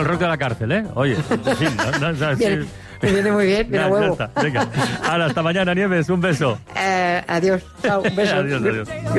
el rock de la cárcel, ¿eh? Oye, en fin, Bien, me viene muy bien, mira, huevo. Ya está. Venga, hasta mañana, Nieves, un beso. Adiós, chao, un beso. Adiós.